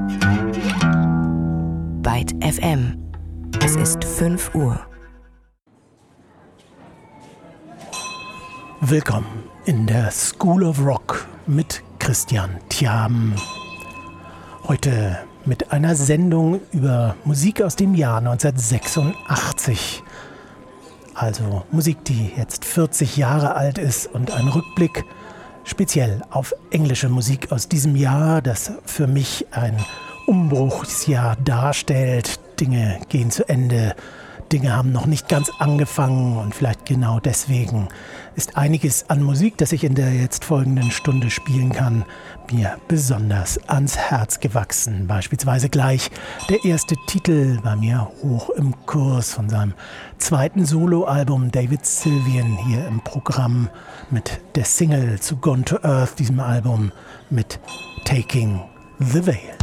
Byte FM. Es ist 5 Uhr. Willkommen in der School of Rock mit Christian Thiam. Heute mit einer Sendung über Musik aus dem Jahr 1986. Also Musik, die jetzt 40 Jahre alt ist, und ein Rückblick speziell auf englische Musik aus diesem Jahr, das für mich ein Umbruchsjahr darstellt. Dinge gehen zu Ende, Dinge haben noch nicht ganz angefangen, und vielleicht genau deswegen ist einiges an Musik, das ich in der jetzt folgenden Stunde spielen kann, mir besonders ans Herz gewachsen. Beispielsweise gleich der erste Titel bei mir hoch im Kurs von seinem zweiten Soloalbum David Sylvian hier im Programm mit der Single zu Gone to Earth, diesem Album mit Taking the Veil.